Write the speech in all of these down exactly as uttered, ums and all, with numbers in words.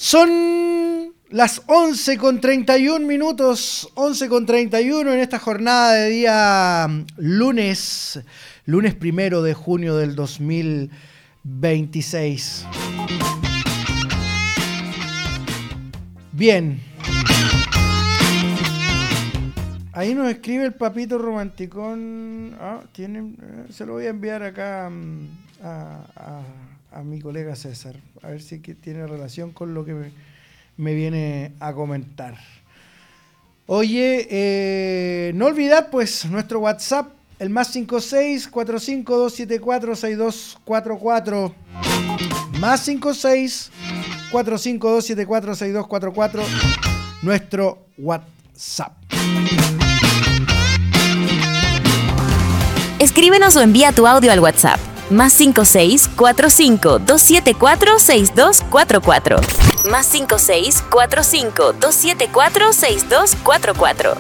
Son las once con treinta y un minutos, once con treinta y uno en esta jornada de día lunes, lunes primero de junio del dos mil veintiséis. Bien. Ahí nos escribe el papito romanticón. Ah, tienen, eh, se lo voy a enviar acá um, a, a, a mi colega César. A ver si que tiene relación con lo que me, me viene a comentar. Oye, eh, no olvidar pues nuestro WhatsApp, el más cinco seis, cuatro cinco dos siete cuatro, seis dos cuatro cuatro. Más cinco seis, cuatro cinco dos siete cuatro, seis dos cuatro cuatro. Nuestro WhatsApp. Escríbenos o envía tu audio al WhatsApp. Más cinco seis, cuatro cinco dos siete cuatro, seis dos cuatro cuatro. Más cinco seis, cuatro cinco dos siete cuatro, seis dos cuatro cuatro.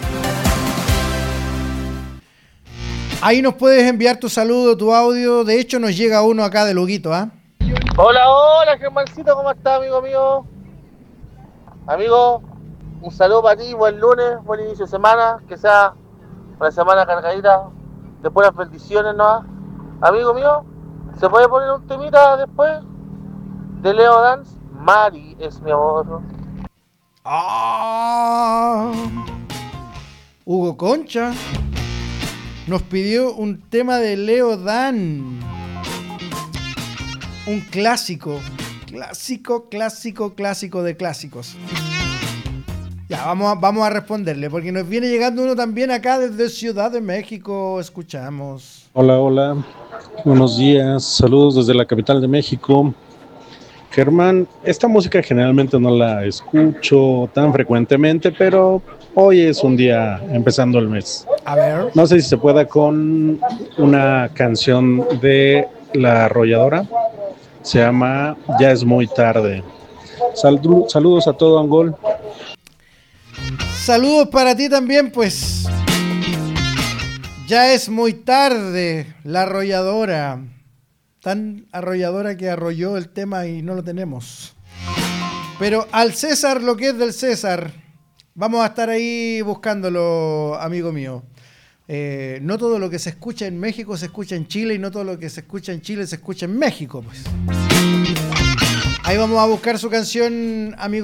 Ahí nos puedes enviar tu saludo, tu audio. De hecho, nos llega uno acá de Luguito, ¿ah? ¿eh? Hola, hola, Germancito, ¿cómo estás, amigo mío? Amigo, un saludo para ti, buen lunes, buen inicio de semana, que sea una semana cargadita de buenas bendiciones, ¿no? Amigo mío, ¿se puede poner un temita después de Leo Dance? Mari es mi amor. Ah, Hugo Concha nos pidió un tema de Leo Dan. Un clásico, clásico, clásico, clásico de clásicos. Ya, vamos a, vamos a responderle, porque nos viene llegando uno también acá desde Ciudad de México. Escuchamos. Hola, hola. Buenos días. Saludos desde la capital de México. Germán, esta música generalmente no la escucho tan frecuentemente, pero hoy es un día empezando el mes. A ver. No sé si se pueda con una canción de La Arrolladora. Se llama Ya es muy tarde. Sal- saludos a todo Angol. Saludos para ti también, pues. Ya es muy tarde, La Arrolladora. Tan arrolladora que arrolló el tema y no lo tenemos. Pero al César lo que es del César. Vamos a estar ahí buscándolo, amigo mío. Eh, no todo lo que se escucha en México se escucha en Chile y no todo lo que se escucha en Chile se escucha en México, pues. Ahí vamos a buscar su canción, amigo.